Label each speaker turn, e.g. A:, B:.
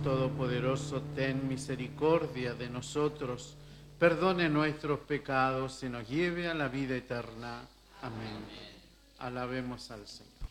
A: Todopoderoso, ten misericordia de nosotros, perdone nuestros pecados y nos lleve a la vida eterna. Amén. Alabemos al Señor.